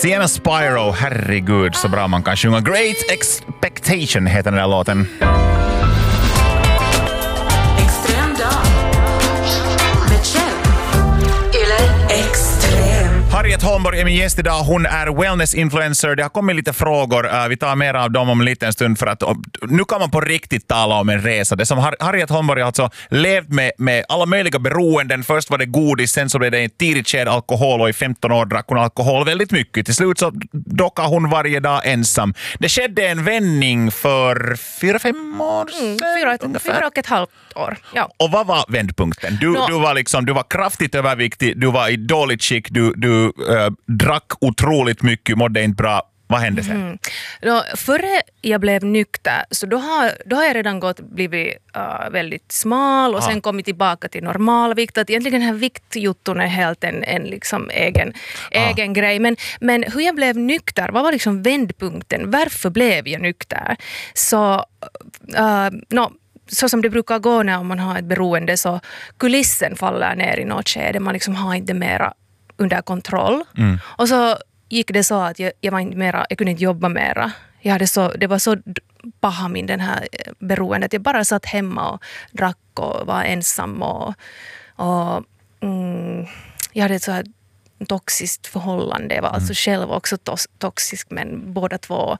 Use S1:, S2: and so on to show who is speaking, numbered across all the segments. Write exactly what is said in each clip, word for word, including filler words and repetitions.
S1: Sienna Spyro, herregud så bra man kan sjunga. Great Expectation heter den där låten. Harriet Holmborg är min gäst idag. Hon är wellness-influencer. Det har kommit lite frågor. Uh, vi tar mer av dem om en liten stund för att uh, nu kan man på riktigt tala om en resa. Det som Har- Harriet Holmborg har alltså levt med, med alla möjliga beroenden. Först var det godis, sen så blev det en tidigt sked alkohol och i femton år drack hon alkohol väldigt mycket. Till slut så dockade hon varje dag ensam. Det skedde en vändning för fyra, fem år sedan.
S2: Mm, fyra, fyra och ett halvt år. Ja.
S1: Och vad var vändpunkten? Du,
S2: no.
S1: du, var liksom, du var kraftigt överviktig, du var i dåligt skick, du, du äh, drack otroligt mycket, mådde inte bra. Vad hände sen?
S2: Mm. No, före jag blev nykter så då har, då har jag redan gått blivit uh, väldigt smal och ah. sen kommit tillbaka till normalvikt. Att egentligen den här viktjutton är helt en, en liksom egen, ah. egen grej. Men, men hur jag blev nykter, vad var liksom vändpunkten? Varför blev jag nykter? Så uh, no, så som det brukar gå när man har ett beroende så kulissen faller ner i något skede. Man liksom har inte mera under kontroll. Mm. Och så gick det så att jag, jag var inte mera, jag kunde inte jobba mera. Jag hade så, det var så paha min den här beroendet. Jag bara satt hemma och drack och var ensam och, och mm, jag hade ett så här toxiskt förhållande. Jag var mm. alltså själv också tos, toxisk men båda två.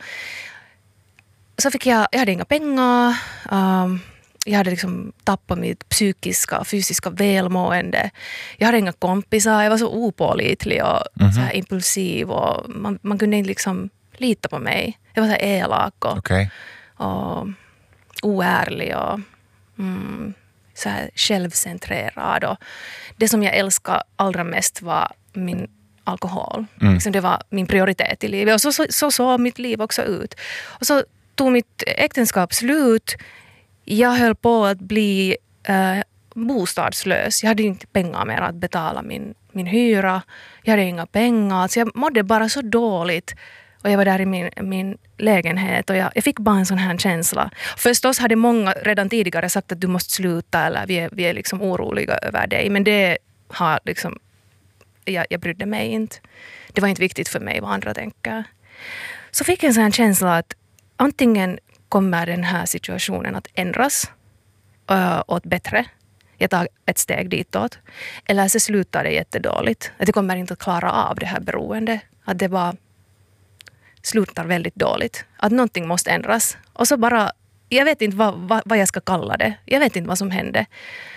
S2: Så fick jag, jag hade inga pengar. Um, Jag hade liksom tappat mitt psykiska och fysiska välmående. Jag hade inga kompisar. Jag var så opålitlig och mm-hmm. så här impulsiv. Och man, man kunde inte liksom lita på mig. Jag var så här elak och,
S1: okay.
S2: och oärlig och mm, så här självcentrerad. Och det som jag älskade allra mest var min alkohol. Mm. Liksom det var min prioritet i livet. Och så såg så, så, så mitt liv också ut. Och så tog mitt äktenskap slut. Jag höll på att bli äh, bostadslös. Jag hade inte pengar mer att betala min, min hyra. Jag hade inga pengar. Så jag mådde bara så dåligt. Och jag var där i min, min lägenhet. Och jag, jag fick bara en sån här känsla. Förstås hade många redan tidigare sagt att du måste sluta. Eller vi är, vi är liksom oroliga över dig. Men det har liksom... Jag, jag brydde mig inte. Det var inte viktigt för mig vad andra tänker. Så fick jag en sån här känsla att antingen kommer den här situationen att ändras uh, åt bättre. Jag tar ett steg ditåt. Eller så slutar det jättedåligt. Att jag kommer inte att klara av det här beroende. Att det bara slutar väldigt dåligt. Att någonting måste ändras. Och så bara, jag vet inte vad, vad, vad jag ska kalla det. Jag vet inte vad som hände.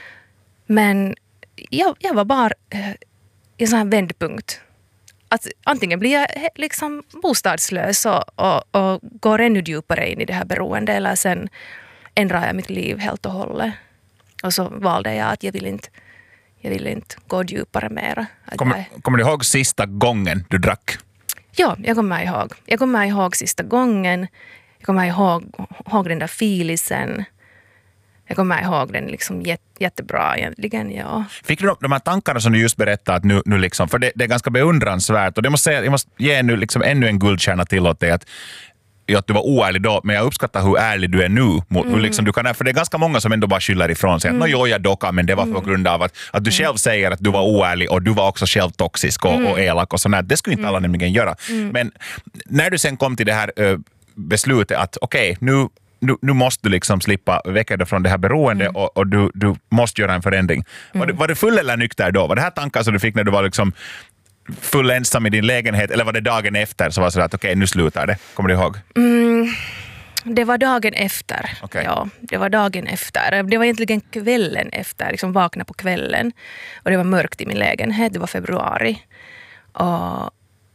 S2: Men jag, jag var bara uh, i en sån här vändpunkt. Att antingen blir jag liksom bostadslös och, och, och går ännu djupare in i det här beroende eller sen ändrar jag mitt liv helt och hållet. Och så valde jag att jag vill inte, jag vill inte gå djupare mera.
S1: Kommer,
S2: jag...
S1: kommer du ihåg sista gången du drack?
S2: Ja, jag kommer ihåg. Jag kommer ihåg sista gången. Jag kommer ihåg, ihåg den där filisen. Jag kommer ihåg den liksom jätte, jättebra egentligen, ja.
S1: Fick du de här tankarna som du just berättade att nu, nu liksom, för det, det är ganska beundransvärt och det måste säga, jag måste ge nu liksom ännu en guldkärna till åt dig att, att du var oärlig då, men jag uppskattar hur ärlig du är nu. Mot, mm. liksom, du kan, för det är ganska många som ändå bara skyller ifrån sig. Mm. Att, jo, jag dockar, men det var på grund av att, att du själv säger att du var oärlig och du var också själv toxisk och, mm. och elak och sådär. Det skulle inte alla nämligen göra. Mm. Men när du sen kom till det här äh, beslutet att okej, okay, nu Nu, nu måste du liksom slippa väcka dig från det här beroende mm. och, och du, du måste göra en förändring. Mm. Var, du, var du full eller nykter då? Var det här tankar som du fick när du var liksom full ensam i din lägenhet eller var det dagen efter så var det så att okej, okay, nu slutar det? Kommer du ihåg?
S2: Mm, det var dagen efter.
S1: Okay.
S2: Ja, det var dagen efter. Det var egentligen kvällen efter, liksom vakna på kvällen. Och det var mörkt i min lägenhet, det var februari. Och,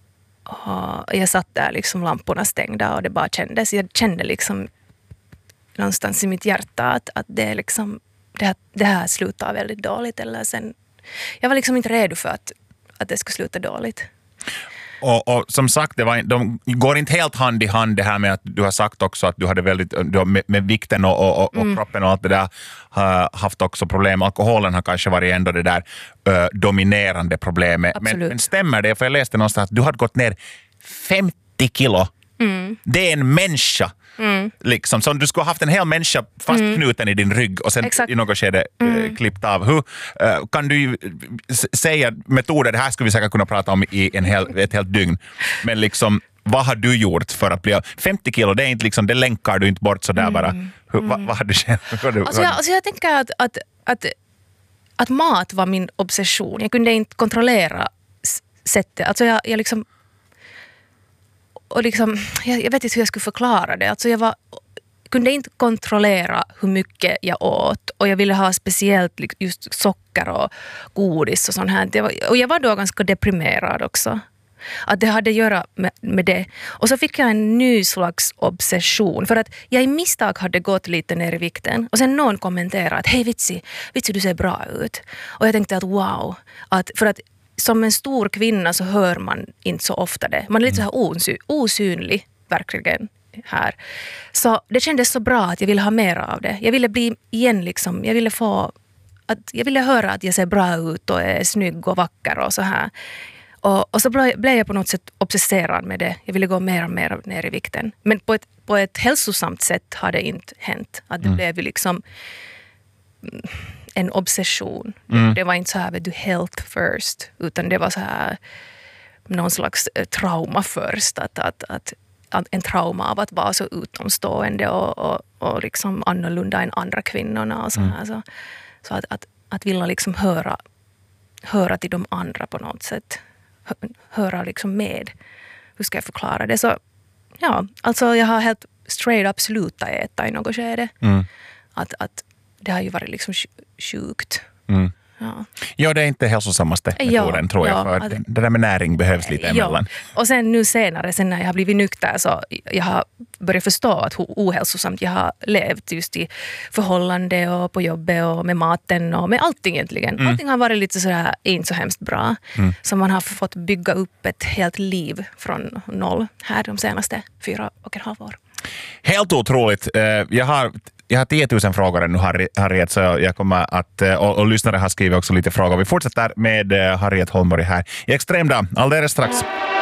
S2: och jag satt där liksom lamporna stängda och det bara kändes. Jag kände liksom någonstans i mitt hjärta att, att det, är liksom, det, här, det här slutar väldigt dåligt. Eller sen, jag var liksom inte redo för att, att det skulle sluta dåligt.
S1: Och, och som sagt, det var, de går inte helt hand i hand det här med att du har sagt också att du hade väldigt, du har med, med vikten och, och, och mm. kroppen och allt det där uh, haft också problem. Alkoholen har kanske varit ändå det där uh, dominerande problemet. Men, men stämmer det? För jag läste någonstans att du hade gått ner femtio kilo. Mm. Det är en människa Mm. Liksom, som du skulle ha haft en hel människa fastknuten mm. i din rygg och sen Exakt. i något skede mm. äh, klippt av. Hur äh, kan du säga metoder, det här skulle vi säkert kunna prata om i en hel, ett helt dygn, men liksom vad har du gjort för att bli femtio kilo? Det är inte liksom, det länkar du inte bort sådär mm. bara. Hur, mm. vad, vad har du känt?
S2: Alltså jag, alltså jag tänker att, att, att, att mat var min obsession. Jag kunde inte kontrollera sättet. Alltså jag, jag liksom och liksom, jag, jag vet inte hur jag skulle förklara det. Alltså jag var, kunde inte kontrollera hur mycket jag åt och jag ville ha speciellt just socker och godis och sånt här. Det var, och jag var då ganska deprimerad också. Att det hade att göra med, med det. Och så fick jag en ny slags obsession. För att jag i misstag hade gått lite ner i vikten. Och sen någon kommenterade att hej vitsi, vitsi du ser bra ut. Och jag tänkte att wow. Att, för att som en stor kvinna så hör man inte så ofta det. Man är lite så här osy- osynlig verkligen här. Så det kändes så bra att jag ville ha mer av det. Jag ville bli igen liksom, jag ville få att jag ville höra att jag ser bra ut och är snygg och vacker och så här. Och, och så blev jag på något sätt obsesserad med det. Jag ville gå mer och mer ner i vikten. Men på ett, på ett hälsosamt sätt har det inte hänt. Att det mm. blev liksom en obsession. Mm. Det var inte så här, vet du, health first. Utan det var så här någon slags trauma först. Att, att, att, att en trauma av att vara så utomstående och, och, och liksom annorlunda än andra kvinnorna. Och så här. Mm. Så, så att, att, att vilja liksom höra, höra till de andra på något sätt. Höra liksom med. Hur ska jag förklara det? Så ja, alltså jag har helt straight up slutat äta i något skede. Mm. Att, att det har ju varit liksom sjukt. Mm. Ja.
S1: ja, det är inte hälsosammaste metoden ja, tror jag. Ja, för att, det där med näring behövs lite emellan.
S2: Ja. Och sen nu senare, sen när jag har blivit nykter så jag har börjat förstå att hur ohälsosamt jag har levt just i förhållande och på jobbet och med maten och med allting egentligen. Mm. Allting har varit lite sådär inte så hemskt bra. Mm. Så man har fått bygga upp ett helt liv från noll här de senaste fyra och en halv år.
S1: Helt otroligt. Jag har Jag har tio tusen frågor nu, Harriet, så jag kommer att, och, och lyssnare har skrivit också lite frågor. Vi fortsätter med Harriet Holmborg här i Extrem dag, alldeles strax.